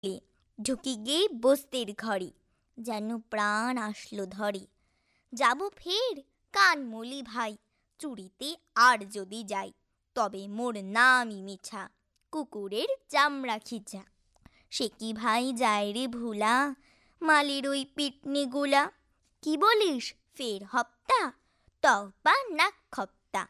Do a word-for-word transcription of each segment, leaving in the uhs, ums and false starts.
ঢুকি গিয়ে বস্তির ঘরে, যেন প্রাণ আসলো ধরে। যাব ফের কানমুলি ভাই, চুরিতে আর যদি যাই, তবে মোর নামই মিছা, কুকুরের চামড়া খিচা। সে কি ভাই যায় রে ভুলা, মালির ওই পিটনি গুলা। কি বলিস ফের হপ্তা, তবা না খপ্তা।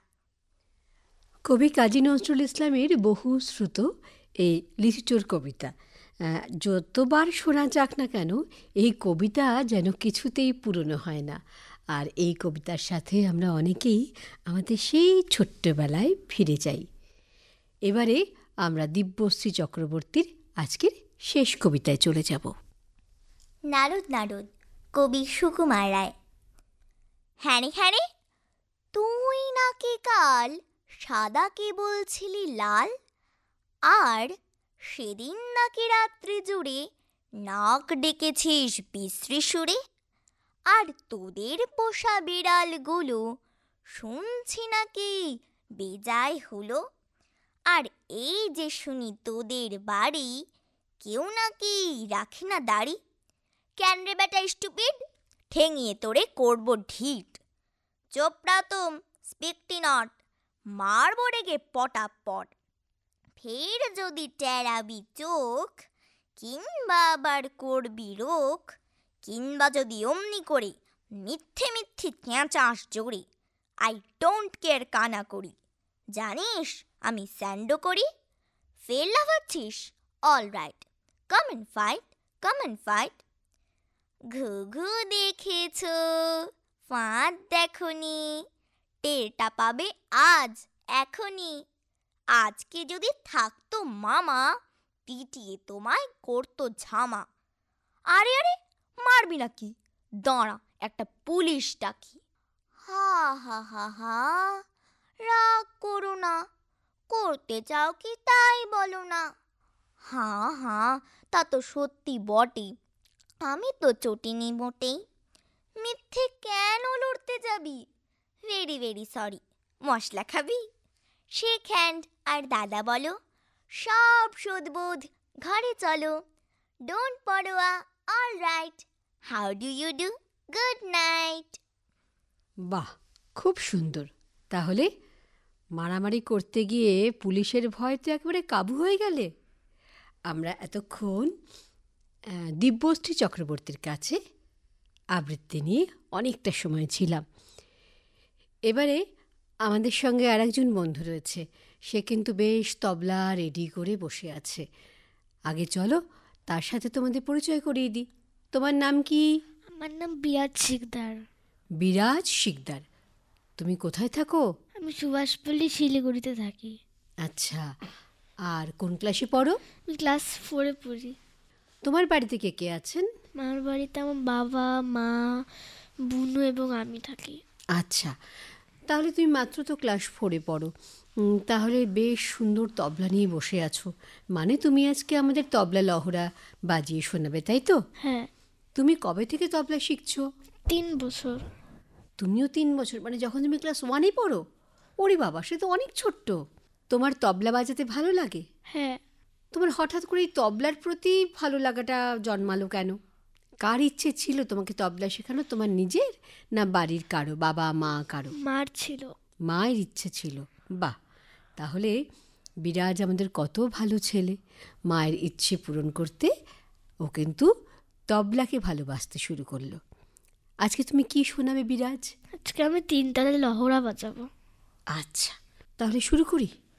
কবি কাজী নজরুল ইসলামের বহু শ্রুত এই লিচিচোর কবিতা। যতবার শোনা যাক না কেন, এই কবিতা যেন কিছুতেই পুরনো হয় না। আর এই কবিতার সাথে আমরা অনেকেই আমাদের সেই ছোট্টবেলায় ফিরে যাই। এবারে আমরা দিব্যশ্রী চক্রবর্তীর আজকের শেষ কবিতায় চলে যাব। নারদ নারদ, কবি সুকুমার রায়। হ্যাঁ রে হ্যাঁ রে, তুই নাকি কাল সাদাকে বলছিলি লাল, আর সেদিন নাকি রাত্রি জুড়ে নাক ডেকেছিস বিশ্রী সুরে। আর তোদের পোষা বিড়ালগুলো শুনছি নাকি বেজায় হলো। আর এই যে শুনি তোদের বাড়ি কেউ নাকি রাখে না দাড়ি। কেন রে বেটা স্টুপিড, ঠেঙিয়ে তোরে করব ঢিট। চোপড়াতুম স্পিকটি নট, মারবো রেগে পটাপট। ফের যদি টেরাবি চোখ, কিংবা আবার করবি রোখ, কিংবা যদি অমনি করে মিথ্যে মিথ্যে চেঁচাস জোরে, আই ডোন্ট কেয়ার কানা করি। জানিস আমি স্যান্ডো করি। ফের লাফাচ্ছিস, all right, come and fight, come and fight. ঘুঘু দেখেছ, ফাঁদ দেখনি, টেরটা পাবে আজ এখনই। আজকে যদি থাকতো মামা, পিটিয়ে তোমায় করতো ঝামা। আরে আরে, মারবি নাকি? দাঁড়া, একটা পুলিশ ডাকি। হা হা হা হা, রাগ করো না, করতে চাও কি তাই বলো না। হাঁ হাঁ, তা তো সত্যি বটে, আমি তো চটিনি মোটেই। মিথ্যে কেন লড়তে যাবি? Very very sorry. মশলা খাবি? শেক হ্যান্ড আর দাদা বলো, সব শোধবোধ ঘরে চলো। ডোন্ট পরোয়া, all right, how do you do, good night. বাহ, খুব সুন্দর। তাহলে মারামারি করতে গিয়ে পুলিশের ভয় তো একেবারে কাবু হয়ে গেলে। আমরা এতক্ষণ দিব্যশ্রী চক্রবর্তীর কাছে আবৃত্তি নিয়ে অনেকটা সময় ছিলাম। এবারে আমাদের সঙ্গে আর একজন বন্ধু রয়েছে, সে কিন্তু বেশ তবলা রেডি করে বসে আছে। আগে চলো তার সাথে তোমাদের পরিচয় করিয়ে দিই। তোমার নাম কি? আমার নাম বিরাজ শিকদার। বিরাজ শিকদার, তুমি কোথায় থাকো? আমি সুভাষপল্লী, শিলিগুড়িতে থাকি। আচ্ছা, আর কোন ক্লাসে পড়ো? আমি ক্লাস ফোরে পড়ি। তোমার বাড়িতে কে কে আছেন? আমার বাড়িতে আমার বাবা, মা, বুনু এবং আমি থাকি। আচ্ছা, তাহলে তুমি মাত্র তো ক্লাস ফোরে পড়ো, তাহলে বেশ সুন্দর তবলা নিয়ে বসে আছো। মানে তুমি আজকে আমাদের তবলা লহরা বাজিয়ে শোনাবে, তাই তো? হ্যাঁ। তুমি কবে থেকে তবলা শিখছো? তিন বছর। তুমিও তিন বছর, মানে যখন তুমি ক্লাস ওয়ানে পড়ো? ওরে বাবা, সে তো অনেক ছোট্ট। তোমার তবলা বাজাতে ভালো লাগে? হ্যাঁ। তোমার হঠাৎ করে এই তবলার প্রতি ভালো লাগাটা জন্মালো কেন? কার ইচ্ছে ছিল তোমাকে তবলা শেখানো? তোমার নিজের, না বাড়ির কারো, বাবা মা কারো? মার ছিল। মায়ের ইচ্ছে ছিল। বাহ, তাহলে বিরাজ আমাদের কত ভালো ছেলে। মায়ের ইচ্ছে পূরণ করতে ও কিন্তু তবলাকে ভালোবাসতে শুরু করলো। আজকে তুমি কি শোনাবে বিরাজ? আজকে আমি তিন তালে লহরা বাজাবো। আচ্ছা, তাহলে শুরু করি।